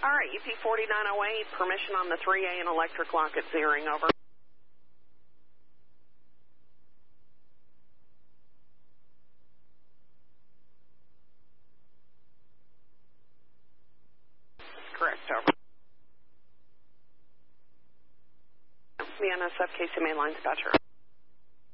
All right, UP 4908, permission on the 3A and electric lock at zeroing, over. Correct, over. The NSF KC main line dispatcher.